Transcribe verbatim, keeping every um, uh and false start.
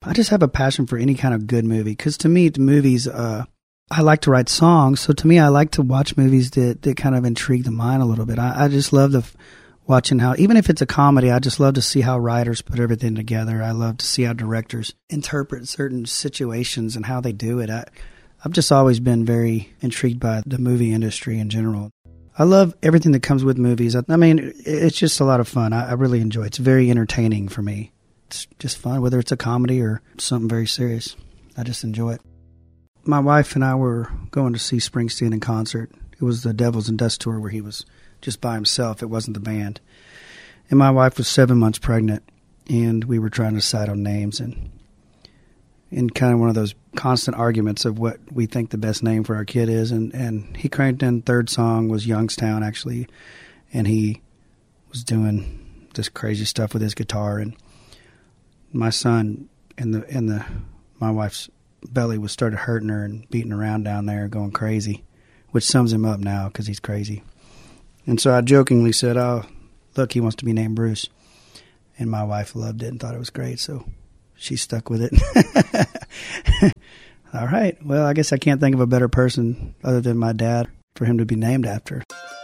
I just have a passion for any kind of good movie. Because to me, the movies, uh, I like to write songs. So to me, I like to watch movies that, that kind of intrigue the mind a little bit. I, I just love the watching how, even if it's a comedy, I just love to see how writers put everything together. I love to see how directors interpret certain situations and how they do it. I, I've just always been very intrigued by the movie industry in general. I love everything that comes with movies. I, I mean, it's just a lot of fun. I, I really enjoy it. It's very entertaining for me. It's just fun, whether it's a comedy or something very serious. I just enjoy it. My wife and I were going to see Springsteen in concert. It was the Devils and Dust tour where he was just by himself. It wasn't the band. And my wife was seven months pregnant, and we were trying to decide on names and in kind of one of those constant arguments of what we think the best name for our kid is. And, and he cranked in, third song was Youngstown, actually, and he was doing this crazy stuff with his guitar. And my son in the in the my wife's belly was started hurting her and beating around down there, going crazy, which sums him up now because he's crazy. And so I jokingly said, "Oh, look, he wants to be named Bruce." And my wife loved it and thought it was great, so she stuck with it. All right. Well, I guess I can't think of a better person other than my dad for him to be named after.